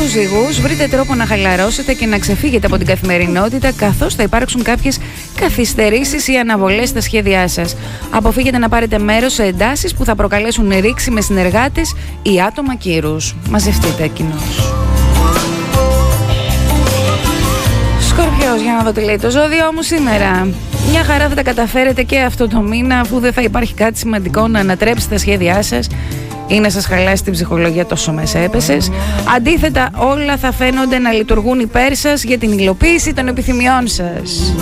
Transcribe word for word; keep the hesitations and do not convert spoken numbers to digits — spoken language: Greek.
τους ζυγούς, βρείτε τρόπο να χαλαρώσετε και να ξεφύγετε από την καθημερινότητα, καθώς θα υπάρξουν κάποιες καθυστερήσεις ή αναβολές στα σχέδιά σας. Αποφύγετε να πάρετε μέρος σε εντάσεις που θα προκαλέσουν ρήξη με συνεργάτες ή άτομα κύρους. Μαζευτείτε κοινώς. Σκορπιός, για να δω τι λέει το ζώδιο μου σήμερα. Μια χαρά θα τα καταφέρετε και αυτό το μήνα, αφού δεν θα υπάρχει κάτι σημαντικό να ανατρέψει τα σχέδιά σας ή να σας χαλάσει την ψυχολογία τόσο μέσα έπεσες. Αντίθετα, όλα θα φαίνονται να λειτουργούν υπέρ σας για την υλοποίηση των επιθυμιών σας.